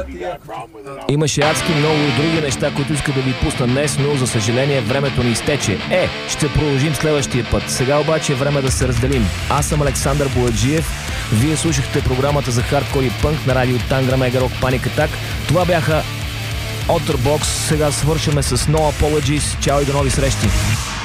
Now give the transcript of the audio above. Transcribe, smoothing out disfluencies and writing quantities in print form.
Имаше адски много други неща, които иска да ви пусна днес, но за съжаление времето ни изтече. Ще продължим следващия път. Сега обаче е време да се разделим. Аз съм Александър Бояджиев. Вие слушахте програмата за хардкор и пънк на радио Тангра, Мега Рок, Паник Атак. Това бяха Otterbox. Сега свършваме с No Apologies. Чао и до нови срещи!